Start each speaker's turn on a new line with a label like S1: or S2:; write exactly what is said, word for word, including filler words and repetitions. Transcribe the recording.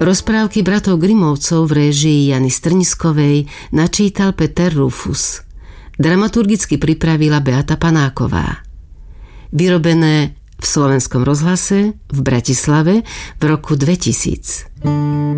S1: Rozprávky bratov Grimovcov v réžii Jany Strniskovej načítal Peter Rufus. Dramaturgicky pripravila Beata Panáková. Vyrobené v Slovenskom rozhlase v Bratislave v roku dvetisíc.